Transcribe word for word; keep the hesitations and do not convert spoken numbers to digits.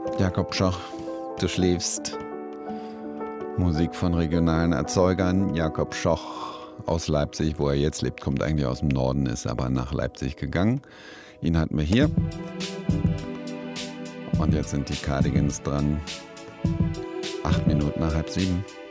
Jakob Schoch, du schläfst. Musik von regionalen Erzeugern. Jakob Schoch aus Leipzig, wo er jetzt lebt, kommt eigentlich aus dem Norden, ist aber nach Leipzig gegangen. Ihn hatten wir hier. Und jetzt sind die Cardigans dran. Acht Minuten nach halb sieben.